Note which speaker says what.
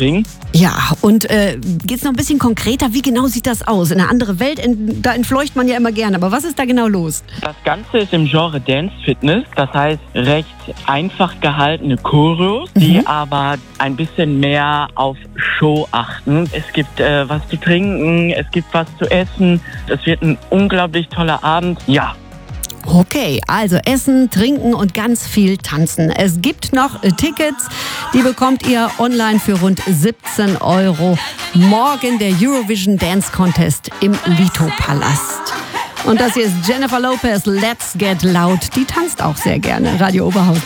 Speaker 1: verbringen.
Speaker 2: Ja, und geht's noch ein bisschen konkreter? Wie genau sieht das aus? In eine andere Welt, da entfleucht man ja immer gerne. Aber was ist da genau los?
Speaker 1: Das Ganze ist im Genre Dance Fitness, das heißt recht einfach gehaltene Choreos, die aber ein bisschen mehr auf Show achten. Es gibt was zu trinken, es gibt was zu essen. Es wird ein unglaublich toller Abend. Ja.
Speaker 2: Okay, also Essen, Trinken und ganz viel Tanzen. Es gibt noch Tickets, die bekommt ihr online für rund 17 €. Morgen der Eurovision Dance Contest im Lido-Palast. Und das hier ist Jennifer Lopez, Let's Get Loud. Die tanzt auch sehr gerne. Radio Oberhausen.